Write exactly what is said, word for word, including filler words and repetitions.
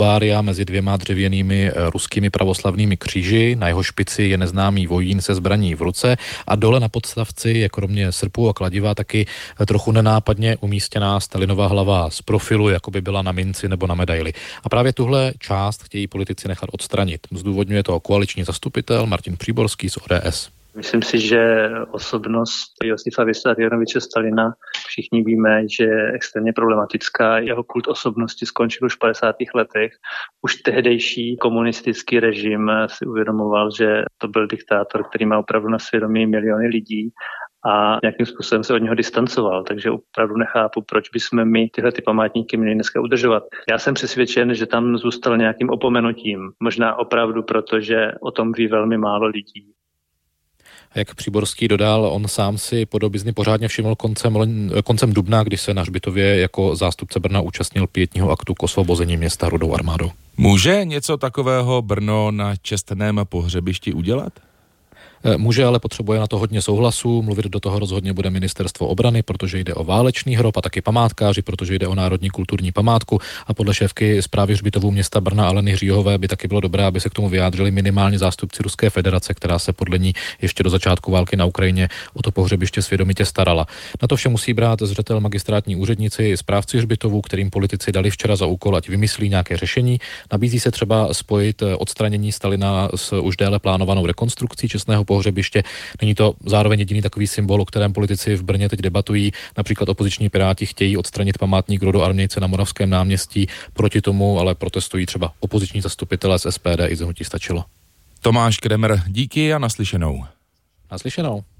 kolumbária mezi dvěma dřevěnými ruskými pravoslavnými kříži. Na jeho špici je neznámý vojín se zbraní v ruce a dole na podstavci je kromě srpů a kladiva taky trochu nenápadně umístěná Stalinova hlava z profilu, jako by byla na minci nebo na medaili. A právě tuhle část chtějí politici nechat odstranit. Zdůvodňuje to koaliční zastupitel Martin Příborský z O D S. Myslím si, že osobnost Josifa Vissarionoviče Stalina, všichni víme, že je extrémně problematická. Jeho kult osobnosti skončil už v padesátých letech. Už tehdejší komunistický režim si uvědomoval, že to byl diktátor, který má opravdu na svědomí miliony lidí a nějakým způsobem se od něho distancoval, takže opravdu nechápu, proč bychom my tyhle ty památníky měli dneska udržovat. Já jsem přesvědčen, že tam zůstal nějakým opomenutím, možná opravdu, protože o tom ví velmi málo lidí. Jak Příborský dodal, on sám si podobizny pořádně všiml koncem, koncem dubna, kdy se na hřbitově jako zástupce Brna účastnil pietního aktu k osvobození města Rudou armádou. Může něco takového Brno na čestném pohřebišti udělat? Může, ale potřebuje na to hodně souhlasu. Mluvit do toho rozhodně bude ministerstvo obrany, protože jde o válečný hrob, a taky památkáři, protože jde o národní kulturní památku, a podle šéfky správy hřbitovů města Brna Aleny Hříhové by taky bylo dobré, aby se k tomu vyjádřili minimálně zástupci Ruské federace, která se podle ní ještě do začátku války na Ukrajině o to pohřebiště svědomitě starala. Na to vše musí brát zřetel magistrátní úředníci, správci hřbitovů, kterým politici dali včera za úkol, ať vymyslí nějaké řešení. Nabízí se třeba spojit odstranění Stalina s už déle plánovanou rekonstrukcí čestného pohřebiště. Není to zároveň jediný takový symbol, o kterém politici v Brně teď debatují. Například opoziční Piráti chtějí odstranit památník rodoarmějce na Moravském náměstí. Proti tomu ale protestují třeba opoziční zastupitelé z S P D i z hnutí Stačilo. Tomáš Kremer, díky a naslyšenou. Naslyšenou.